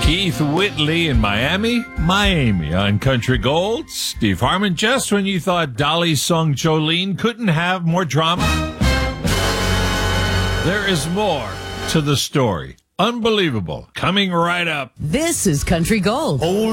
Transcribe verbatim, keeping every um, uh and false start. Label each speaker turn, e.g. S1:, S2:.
S1: Keith Whitley in Miami, Miami on Country Gold. Steve Harmon, just when you thought Dolly's song Jolene couldn't have more drama, there is more to the story. Unbelievable. Coming right up.
S2: This is Country Gold.
S3: Oh,